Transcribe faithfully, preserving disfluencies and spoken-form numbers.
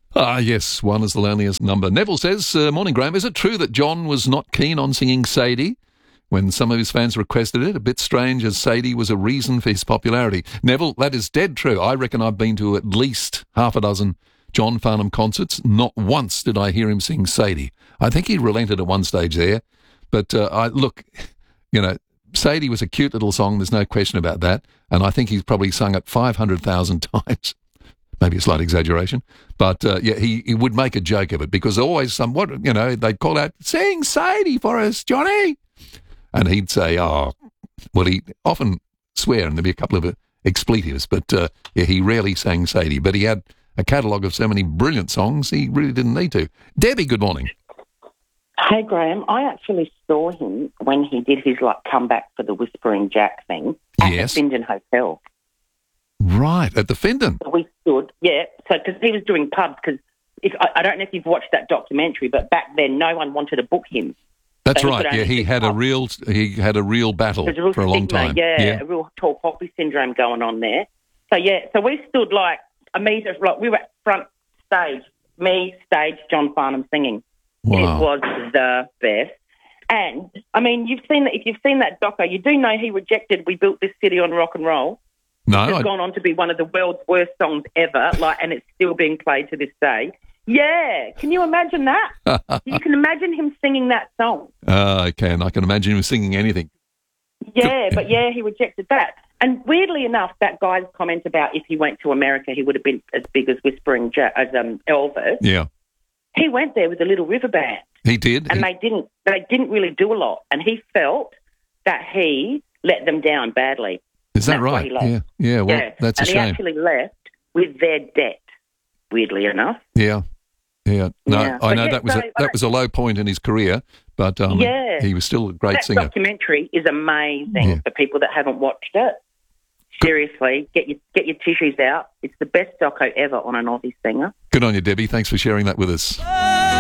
Ah, yes, one is the loneliest number. Neville says, uh, morning, Graham. Is it true that John was not keen on singing Sadie when some of his fans requested it? A bit strange, as Sadie was a reason for his popularity. Neville, that is dead true. I reckon I've been to at least half a dozen John Farnham concerts. Not once did I hear him sing Sadie. I think he relented at one stage there. But uh, I look, you know, Sadie was a cute little song. There's no question about that. And I think he's probably sung it five hundred thousand times. Maybe a slight exaggeration. But, uh, yeah, he, he would make a joke of it because always somewhat, you know, they'd call out, sing Sadie for us, Johnny. And he'd say, oh, well, he often swear and there'd be a couple of expletives. But, uh, yeah, he rarely sang Sadie. But he had a catalogue of so many brilliant songs, he really didn't need to. Debbie, good morning. Hey, Graham, I actually saw him when he did his, like, comeback for the Whispering Jack thing at Yes. the Findon Hotel. Right, at the Findon. So we stood, yeah, so because he was doing pubs, because if I, I don't know if you've watched that documentary, but back then no one wanted to book him. That's So he right. could Yeah, only he do had a pubs. real he had a real battle There's a real for a long stigma, time. Yeah, a real tall poppy syndrome going on there. So, yeah, so we stood like a metre, like we were at front stage, me, stage, John Farnham singing. Wow. It was the best. And, I mean, you've seen that, if you've seen that doco, you do know he rejected We Built This City on Rock and Roll. No, It's I, gone on to be one of the world's worst songs ever, like, and it's still being played to this day. Yeah, can you imagine that? You can imagine him singing that song. uh, I can. I can imagine him singing anything. Yeah, but yeah, he rejected that. And weirdly enough, that guy's comment about if he went to America, he would have been as big as Whispering ja- as um, Elvis. Yeah, He went there with a Little River Band, he did. and He- they didn't. They didn't really do a lot, and he felt that he let them down badly. Is that That's why right? he left. Yeah, yeah. Well, yeah, that's a and shame. he actually left with their debt. Weirdly enough. Yeah, yeah. No, Yeah. I But know yeah, that was so, a, that was a low point in his career, but um, Yeah. he was still a great That singer. documentary is amazing Yeah. for people that haven't watched it. Seriously, get your get your tissues out. It's the best doco ever on an Aussie singer. Good on you, Debbie. Thanks for sharing that with us.